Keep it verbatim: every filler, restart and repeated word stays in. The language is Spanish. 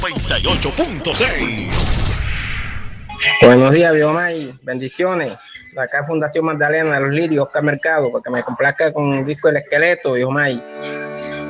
noventa y ocho punto seis. Buenos días, Biomay. Bendiciones. Acá Fundación Magdalena de los Lirios, Oscar Mercado, para que me complazca con un disco El Esqueleto, Biomay.